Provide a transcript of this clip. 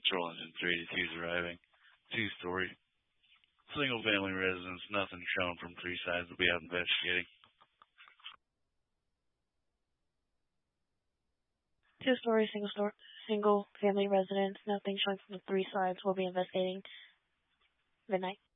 Patrol Engine 382 is arriving. 2-story. Single-family residence. Nothing shown from 3 sides. We'll be out investigating. 2-story, single family residence. Nothing showing from the 3 sides. We'll be investigating. Good night.